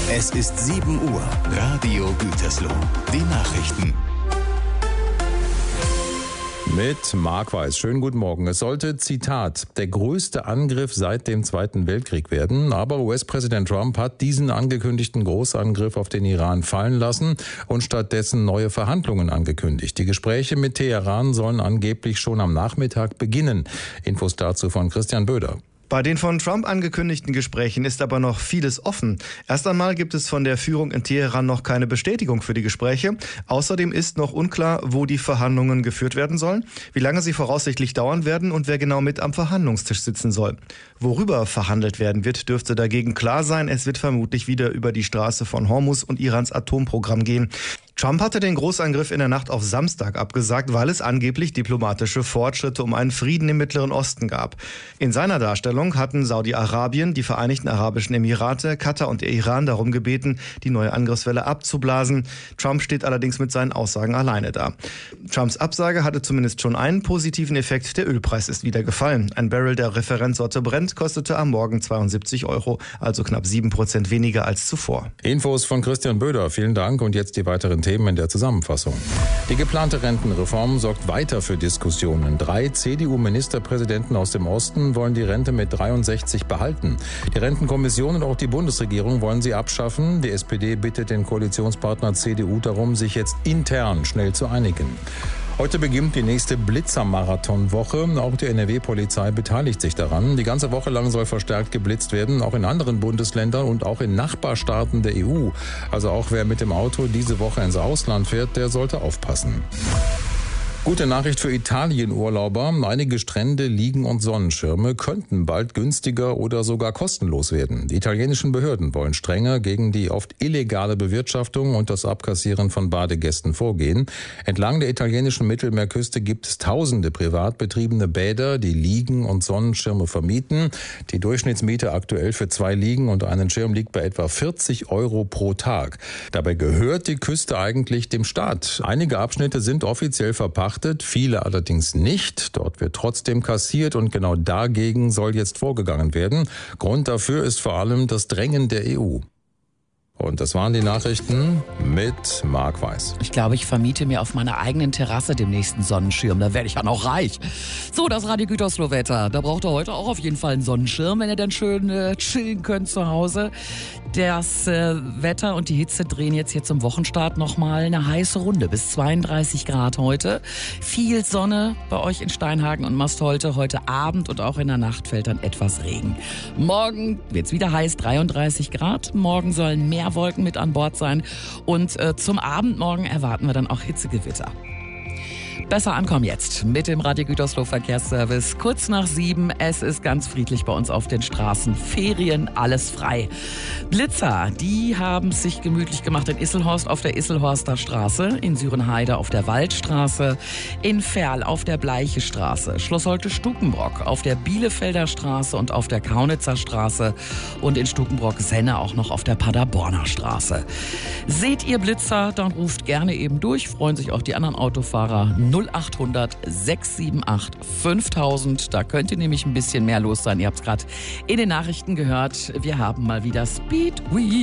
Es ist 7 Uhr. Radio Gütersloh. Die Nachrichten. Mit Marc Weiß. Schönen guten Morgen. Es sollte, Zitat, der größte Angriff seit dem Zweiten Weltkrieg werden. Aber US-Präsident Trump hat diesen angekündigten Großangriff auf den Iran fallen lassen und stattdessen neue Verhandlungen angekündigt. Die Gespräche mit Teheran sollen angeblich schon am Nachmittag beginnen. Infos dazu von Christian Böder. Bei den von Trump angekündigten Gesprächen ist aber noch vieles offen. Erst einmal gibt es von der Führung in Teheran noch keine Bestätigung für die Gespräche. Außerdem ist noch unklar, wo die Verhandlungen geführt werden sollen, wie lange sie voraussichtlich dauern werden und wer genau mit am Verhandlungstisch sitzen soll. Worüber verhandelt werden wird, dürfte dagegen klar sein. Es wird vermutlich wieder über die Straße von Hormuz und Irans Atomprogramm gehen. Trump hatte den Großangriff in der Nacht auf Samstag abgesagt, weil es angeblich diplomatische Fortschritte um einen Frieden im Mittleren Osten gab. In seiner Darstellung hatten Saudi-Arabien, die Vereinigten Arabischen Emirate, Katar und der Iran darum gebeten, die neue Angriffswelle abzublasen. Trump steht allerdings mit seinen Aussagen alleine da. Trumps Absage hatte zumindest schon einen positiven Effekt. Der Ölpreis ist wieder gefallen. Ein Barrel der Referenzsorte Brent kostete am Morgen 72 €, also knapp 7% weniger als zuvor. Infos von Christian Böder. Vielen Dank und jetzt die weiteren Themen in der Zusammenfassung. Die geplante Rentenreform sorgt weiter für Diskussionen. 3 CDU-Ministerpräsidenten aus dem Osten wollen die Rente mit 63 behalten. Die Rentenkommission und auch die Bundesregierung wollen sie abschaffen. Die SPD bittet den Koalitionspartner CDU darum, sich jetzt intern schnell zu einigen. Heute beginnt die nächste Blitzer-Marathon-Woche. Auch die NRW-Polizei beteiligt sich daran. Die ganze Woche lang soll verstärkt geblitzt werden, auch in anderen Bundesländern und auch in Nachbarstaaten der EU. Also auch wer mit dem Auto diese Woche ins Ausland fährt, der sollte aufpassen. Gute Nachricht für Italien-Urlauber. Einige Strände, Liegen und Sonnenschirme könnten bald günstiger oder sogar kostenlos werden. Die italienischen Behörden wollen strenger gegen die oft illegale Bewirtschaftung und das Abkassieren von Badegästen vorgehen. Entlang der italienischen Mittelmeerküste gibt es tausende privat betriebene Bäder, die Liegen und Sonnenschirme vermieten. Die Durchschnittsmiete aktuell für 2 Liegen und einen Schirm liegt bei etwa 40 € pro Tag. Dabei gehört die Küste eigentlich dem Staat. Einige Abschnitte sind offiziell verpachtet, viele allerdings nicht. Dort wird trotzdem kassiert und genau dagegen soll jetzt vorgegangen werden. Grund dafür ist vor allem das Drängen der EU. Und das waren die Nachrichten mit Marc Weiß. Ich glaube, ich vermiete mir auf meiner eigenen Terrasse den nächsten Sonnenschirm. Da werde ich ja noch reich. So, das Radio Gütersloh-Wetter. Da braucht ihr heute auch auf jeden Fall einen Sonnenschirm, wenn ihr dann schön chillen könnt zu Hause. Das Wetter und die Hitze drehen jetzt hier zum Wochenstart nochmal eine heiße Runde. Bis 32 Grad heute. Viel Sonne bei euch in Steinhagen und Mastholte. Heute Abend und auch in der Nacht fällt dann etwas Regen. Morgen wird's wieder heiß, 33 Grad. Morgen sollen mehr Wolken mit an Bord sein. Und zum Abend morgen erwarten wir dann auch Hitzegewitter. Besser ankommen jetzt mit dem Radio Gütersloh Verkehrsservice. Kurz nach 7, es ist ganz friedlich bei uns auf den Straßen. Ferien, alles frei. Blitzer, die haben sich gemütlich gemacht in Isselhorst auf der Isselhorster Straße, in Sürenheide auf der Waldstraße, in Verl auf der Bleiche Straße, Schloss Holte-Stukenbrock auf der Bielefelder Straße und auf der Kaunitzer Straße und in Stukenbrock-Senne auch noch auf der Paderborner Straße. Seht ihr Blitzer, dann ruft gerne eben durch, freuen sich auch die anderen Autofahrer. 0800 678 5000. Da könnte nämlich ein bisschen mehr los sein. Ihr habt es gerade in den Nachrichten gehört. Wir haben mal wieder Speedweek.